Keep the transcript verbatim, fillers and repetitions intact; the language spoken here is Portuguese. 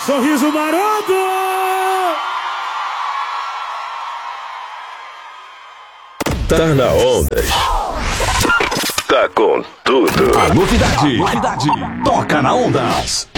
Sorriso maroto! Tá na onda. Tá com tudo. A novidade, novidade, toca na Ondas.